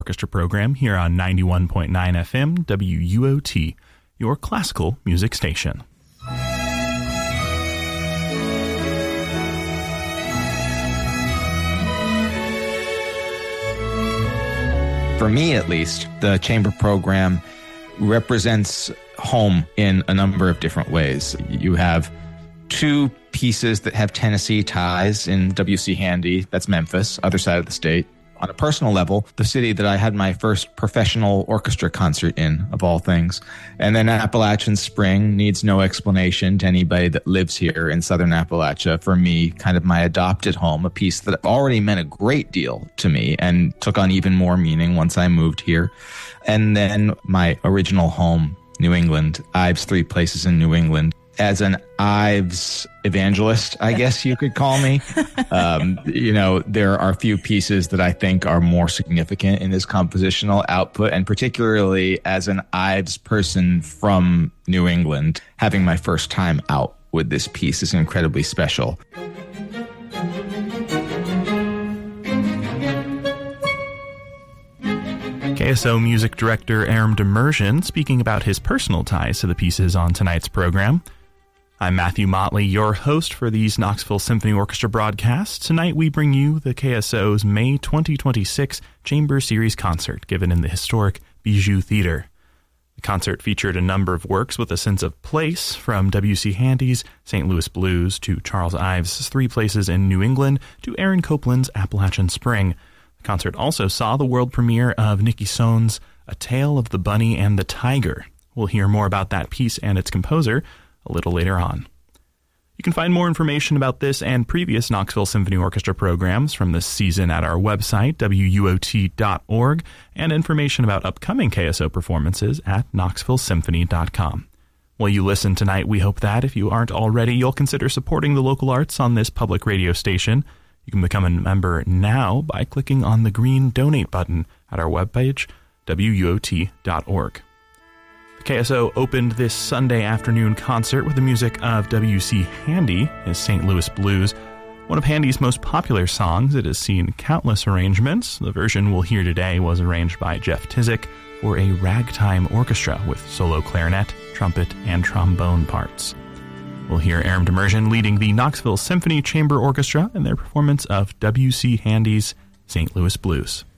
Orchestra program here on 91.9 FM WUOT, your classical music station. For me, at least, the chamber program represents home in a number of different ways. You have two pieces that have Tennessee ties in W.C. Handy, that's Memphis, other side of the state. On a personal level, the city that I had my first professional orchestra concert in, of all things. And then Appalachian Spring needs no explanation to anybody that lives here in Southern Appalachia. For me, kind of my adopted home, a piece that already meant a great deal to me and took on even more meaning once I moved here. And then my original home, New England, Ives Three Places in New England. As an Ives evangelist, I guess you could call me. There are a few pieces that I think are more significant in this compositional output, and particularly as an Ives person from New England, having my first time out with this piece is incredibly special. KSO music director Aram Demerjian speaking about his personal ties to the pieces on tonight's program. I'm Matthew Motley, your host for these Knoxville Symphony Orchestra broadcasts. Tonight we bring you the KSO's May 2026 Chamber Series concert given in the historic Bijou Theater. The concert featured a number of works with a sense of place, from W.C. Handy's St. Louis Blues to Charles Ives' Three Places in New England to Aaron Copland's Appalachian Spring. The concert also saw the world premiere of Nicky Sohn's A Tale of the Bunny and the Tiger. We'll hear more about that piece and its composer a little later on. You can find more information about this and previous Knoxville Symphony Orchestra programs from this season at our website, wuot.org, and information about upcoming KSO performances at knoxvillesymphony.com. While you listen tonight, we hope that, if you aren't already, you'll consider supporting the local arts on this public radio station. You can become a member now by clicking on the green donate button at our webpage, wuot.org. The KSO opened this Sunday afternoon concert with the music of W.C. Handy, his St. Louis Blues. One of Handy's most popular songs, it has seen countless arrangements. The version we'll hear today was arranged by Jeff Tizik for a ragtime orchestra with solo clarinet, trumpet, and trombone parts. We'll hear Aram Demerjian leading the Knoxville Symphony Chamber Orchestra in their performance of W.C. Handy's St. Louis Blues.